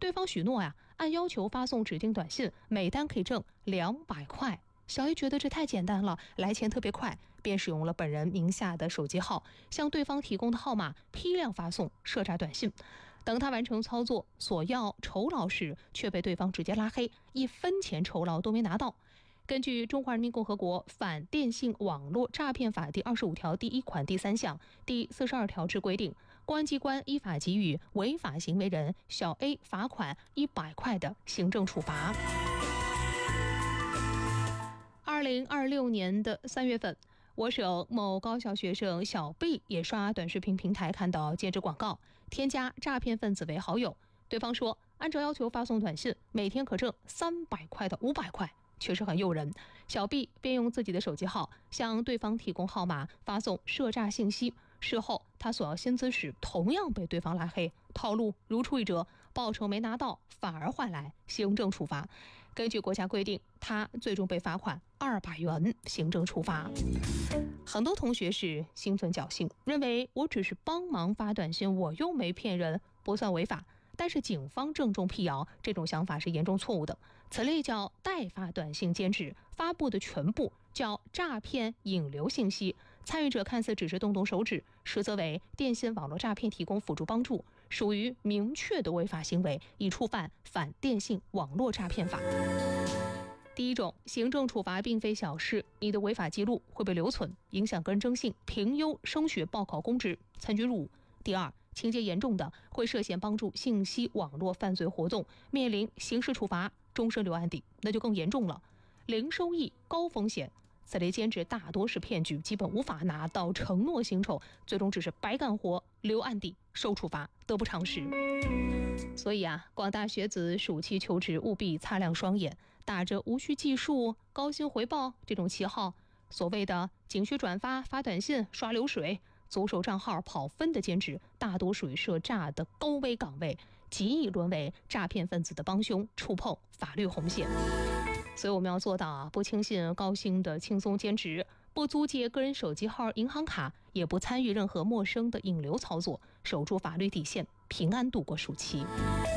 对方许诺按要求发送指定短信，每单可以挣200块。小 A 觉得这太简单了，来钱特别快，便使用了本人名下的手机号，向对方提供的号码批量发送设诈短信。等他完成操作，索要酬劳时，却被对方直接拉黑，1分钱酬劳都没拿到。根据《中华人民共和国反电信网络诈骗法》第25条第1款第3项、第42条之规定，公安机关依法给予违法行为人小 A 罚款100块的行政处罚。2026年的3月份，我省某高校学生小 B 也刷短视频平台看到兼职广告，添加诈骗分子为好友。对方说按照要求发送短信，每天可挣300块到500块，确实很诱人。小 B 便用自己的手机号向对方提供号码，发送设诈信息。事后他索要薪资时，同样被对方拉黑，套路如出一辙，报酬没拿到，反而换来行政处罚。根据国家规定，他最终被罚款200元行政处罚。很多同学是心存侥幸，认为我只是帮忙发短信，我又没骗人，不算违法。但是警方郑重辟谣，这种想法是严重错误的。此类叫代发短信兼职，发布的全部叫诈骗引流信息，参与者看似只是动动手指，实则为电信网络诈骗提供辅助帮助，属于明确的违法行为，已触犯反电信网络诈骗法。第一种，行政处罚并非小事，你的违法记录会被留存，影响个人征信、评优、升学、报考公职，参军入伍。第二，情节严重的会涉嫌帮助信息网络犯罪活动，面临刑事处罚、终身留案底，那就更严重了。零收益、高风险，此类兼职大多是骗局，基本无法拿到承诺薪酬，最终只是白干活、留案底、受处罚，得不偿失。所以广大学子暑期求职务必擦亮双眼，打着无需计数、高薪回报这种旗号，所谓的仅需转发、发短信、刷流水、左手账号跑分的兼职，大多属于涉诈的高危岗位，极易沦为诈骗分子的帮凶，触碰法律红线。所以我们要做到不轻信高薪的轻松兼职，不租借个人手机号、银行卡，也不参与任何陌生的引流操作，守住法律底线，平安度过暑期。